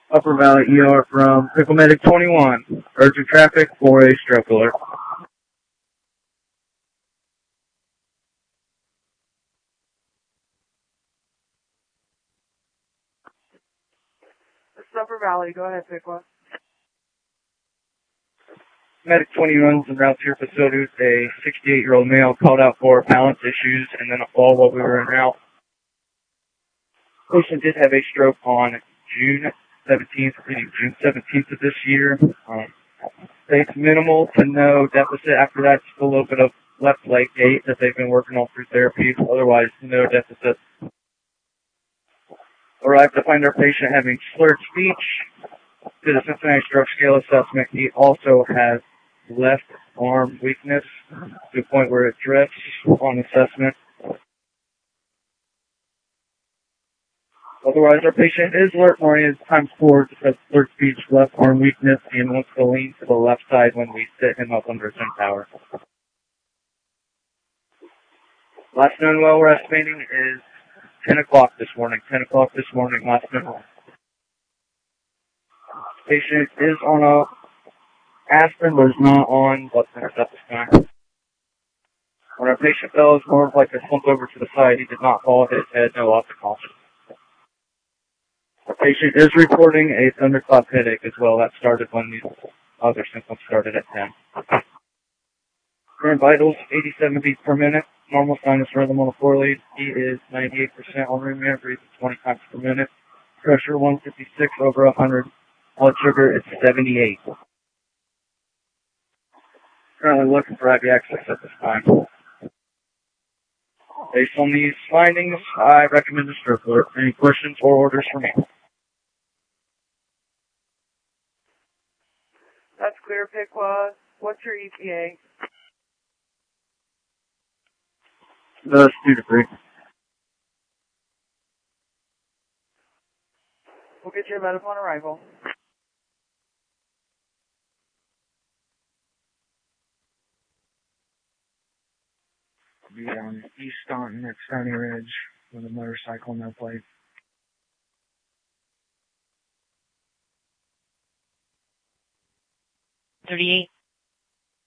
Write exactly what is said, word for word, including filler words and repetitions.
Upper Valley E R from Pickle Medic twenty-one. Urgent traffic for a stroke alert. This is Upper Valley. Go ahead, Pickle. Medic twenty-one is in route to your facility with a sixty-eight-year-old male called out for balance issues and then a fall while we were en route. Patient did have a stroke on June seventeenth, meaning June seventeenth of this year. Um, States minimal to no deficit. After that, it's a little bit of left leg gait that they've been working on through therapy. Otherwise, no deficit. Arrived to find our patient having slurred speech. Did a Cincinnati Stroke Scale assessment. He also has left arm weakness to the point where it drifts on assessment. Otherwise, our patient is alert oriented times four, just has slurred speech, left arm weakness, and wants to lean to the left side when we sit him up under some power. Last known well we're estimating is ten o'clock this morning. ten o'clock this morning, last known. Patient is on a aspirin, but is not on blood thinners at this time. When our patient fell, it was more of like a slump over to the side. He did not fall, hit his head, no loss of consciousness. The patient is reporting a thunderclap headache as well. That started when the other symptoms started at ten. Current vitals, eighty-seven beats per minute. Normal sinus rhythm on the floor lead. He is ninety-eight percent on room air, breathing twenty times per minute. Pressure one fifty-six over one hundred. Blood sugar is seventy-eight. Currently looking for I V access at this time. Based on these findings, I recommend a stroke alert. Any questions or orders for me? That's clear, Pickwa. What's your E T A? That's two to three. We'll get you a med upon arrival. Be on East Staunton at Stony Ridge with a motorcycle, no plate. thirty-eight.